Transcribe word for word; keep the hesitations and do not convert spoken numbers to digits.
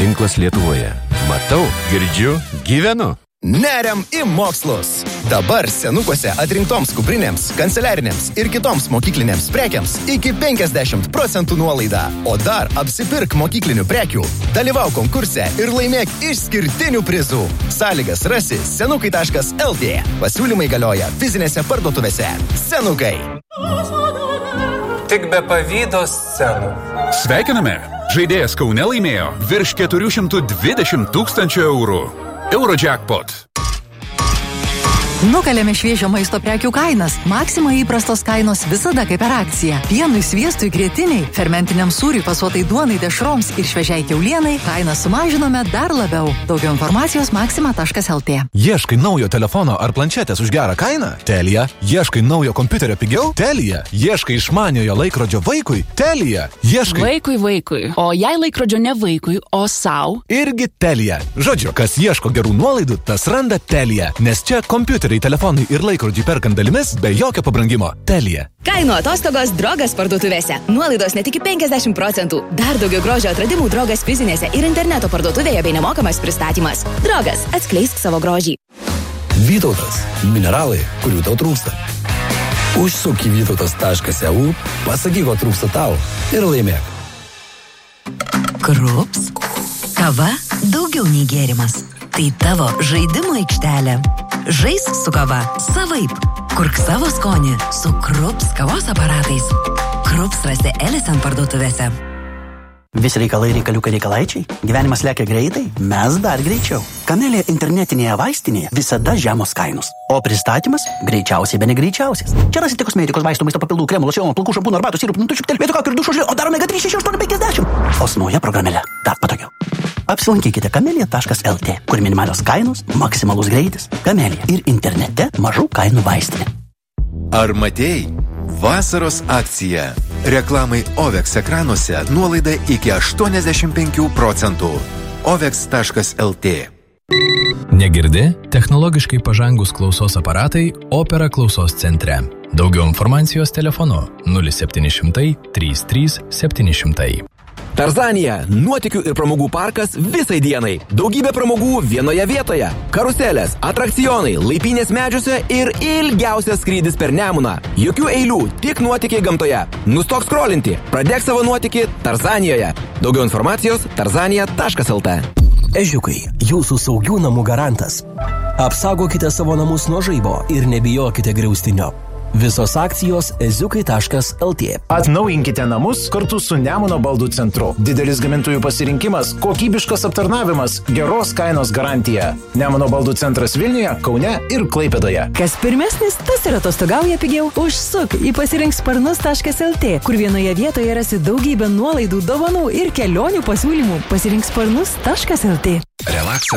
tinklas Lietuvoje. Matau, girdžiu, gyvenu. Neriam į mokslus. Dabar senukuose atrinktoms kuprinėms, kanceliarinėms ir kitoms mokyklinėms prekiams iki penkiasdešimt procentų nuolaida. O dar apsipirk mokyklinių prekių, dalyvauk konkurse ir laimėk išskirtinių prizų. Sąlygas rasi senukai taškas el tė. Pasiūlymai galioja fizinėse parduotuvėse. Senukai. Tik be pavydo scenų. Sveikiname! Žaidėjas Kaune laimėjo virš keturi šimtai dvidešimt tūkstančių eurų. Eurojackpot. Nukalėme šviežio maisto prekių kainas. Maxima įprastos kainos visada kaip per akciją. Pienui, sviestui, grietiniai, fermentiniam sūriui, pasuotai duonai, dešroms ir šviežiai kiaulienai kainą sumažinome dar labiau. Daugiau informacijos maxima taškas el tė. Ieškai naujo telefono ar planšetės už gerą kainą? Telia. Ieškai naujo kompiuterio pigiau? Telia. Ieškai išmaniojo laikrodžio vaikui? Telia. Ieškai... Vaikui vaikui. O jei laikrodžio ne vaikui, o sau? Irgi Telia. Žodžiu, kas ieško gerų nuolaidų, tas randa Telia. Nes čia kompiuteriai, telefonai ir laikrodžiai perkant dalimis be jokio pabrangimo. Telia. Kainų atostogos Drogas parduotuvėse. Nuolaidos net iki penkiasdešimt procentų. Dar daugiau grožio atradimų Drogas fizinėse ir interneto parduotuvėje bei nemokamas pristatymas. Drogas, atskleisk savo grožį. Vytautas. Mineralai, kurių tau trūksta. Užsuk į vytautas taškas e u, pasakyk, ko trūksta tau ir laimėk. Krups. Kava daugiau nei gėrimas. Tai tavo žaidimo aikštelė. Žaisk su kava savaip. Kurk savo skonį su Krups kavos aparatais. Krups rasi Elisen parduotuvėse. Visi reikalai reikaliukai reikalaičiai. Gyvenimas lekia greitai, mes dar greičiau. Kamelė internetinėje vaistinėje visada žemos kainos. O pristatymas greičiausiai be negreičiausias. Čia rasite kosmetikos, vaistų, maisto papildų, kremų, locionų, plaukų, šampūnų, arbatų, sirupų, nutučių, putelių, vietų kaukių ir dušų žlių, o dar omega trys šeši aštuoni penkiasdešimt. O su nauja programėle dar patogiau. Apsilankykite kamelija taškas el tė, kur minimalios kainos, maksimalus greitis. Kamelija ir internete mažų kainų vaistinė. Ar matėjai? Vasaros akcija. Reklamai Ovex ekranuose nuolaida iki aštuoniasdešimt penkių procentų. ovex taškas el tė. Negirdi? Technologiškai pažangus klausos aparatai Opera klausos centre. Daugiau informacijos telefonu nulis septyni šimtai trys trys septyni šimtai. Tarzanija – nuotykių ir pramogų parkas visai dienai. Daugybė pramogų vienoje vietoje. Karuselės, atrakcionai, laipynės medžiuose ir ilgiausias skrydis per Nemuną. Jokių eilių, tik nuotykiai gamtoje. Nustok skrolinti, pradėk savo nuotykį Tarzanijoje. Daugiau informacijos tarzanija taškas el tė. Ežiukai, jūsų saugių namų garantas. Apsaugokite savo namus nuo žaibo ir nebijokite griaustinio. Visos akcijos eziukai taškas el tė. Atnaujinkite namus kartu su Nemuno baldų centru. Didelis gamintojų pasirinkimas, kokybiškas aptarnavimas, geros kainos garantija. Nemuno baldų centras Vilniuje, Kaune ir Klaipėdoje. Kas pirmesnis, tas ir atostogauja pigiau. Užsuk į pasirink sparnus taškas el tė, kur vienoje vietoje rasi daugybę nuolaidų, dovanų ir kelionių pasiūlymų. Pasirink sparnus taškas el tė. Relax